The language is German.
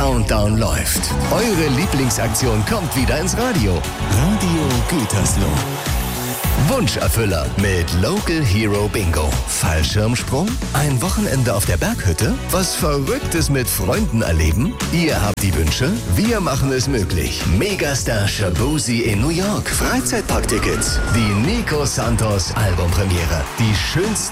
Countdown läuft. Eure Lieblingsaktion kommt wieder ins Radio. Radio Gütersloh. Wunscherfüller mit Local Hero Bingo. Fallschirmsprung? Ein Wochenende auf der Berghütte? Was Verrücktes mit Freunden erleben? Ihr habt die Wünsche? Wir machen es möglich. Megastar Shaboozey in New York. Freizeitparktickets. Die Nico Santos Albumpremiere. Die schönsten